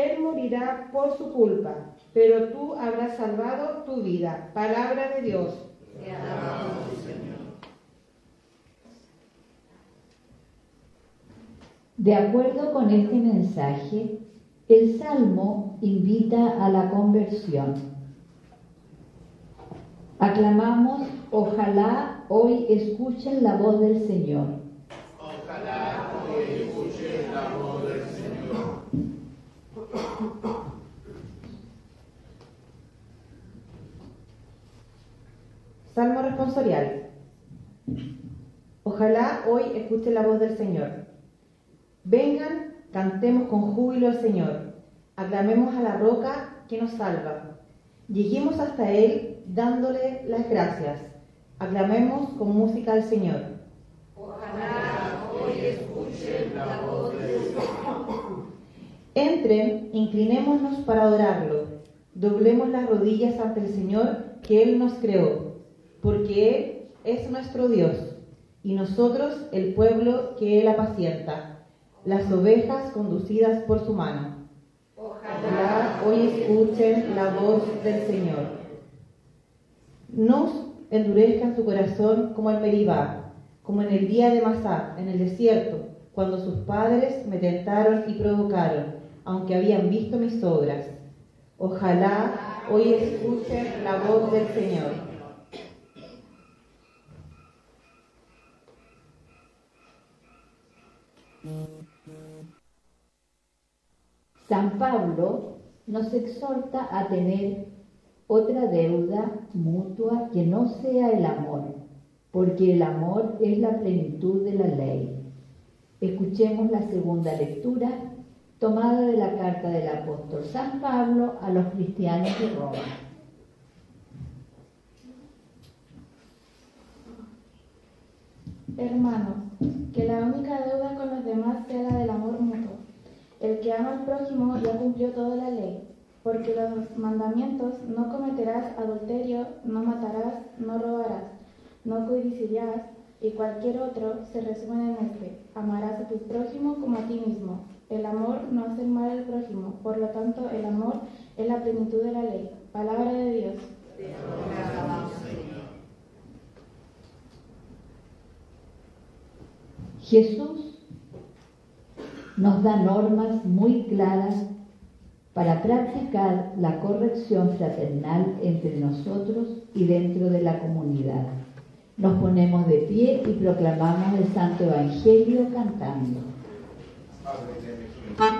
él morirá por su culpa, pero tú habrás salvado tu vida. Palabra de Dios. Te alabamos, Señor. De acuerdo con este mensaje, el Salmo invita a la conversión. Aclamamos: ojalá hoy escuchen la voz del Señor. Ojalá hoy escuchen la voz del Señor. Salmo responsorial. Ojalá hoy escuchen la voz del Señor. Vengan, cantemos con júbilo al Señor. Aclamemos a la roca que nos salva. Lleguemos hasta Él dándole las gracias. Aclamemos con música al Señor. Ojalá hoy escuchen la voz del Señor. Entren, inclinémonos para adorarlo. Doblemos las rodillas ante el Señor que Él nos creó, porque Él es nuestro Dios y nosotros el pueblo que Él apacienta, las ovejas conducidas por su mano. Ojalá hoy escuchen la voz del Señor. No endurezcan su corazón como en Meribá, como en el día de Masá, en el desierto, cuando sus padres me tentaron y provocaron, aunque habían visto mis obras. Ojalá hoy escuchen la voz del Señor. San Pablo nos exhorta a tener otra deuda mutua que no sea el amor, porque el amor es la plenitud de la ley. Escuchemos la segunda lectura, tomada de la carta del apóstol San Pablo a los cristianos de Roma. Hermanos, que la única deuda con los demás sea la del amor mutuo. El que ama al prójimo ya cumplió toda la ley, porque los mandamientos: no cometerás adulterio, no matarás, no robarás, no codiciarás, y cualquier otro se resumen en este: amarás a tu prójimo como a ti mismo. El amor no hace mal al prójimo, por lo tanto el amor es la plenitud de la ley. Palabra de Dios. Te alabamos, Señor. Jesús nos da normas muy claras para practicar la corrección fraternal entre nosotros y dentro de la comunidad. Nos ponemos de pie y proclamamos el Santo Evangelio cantando.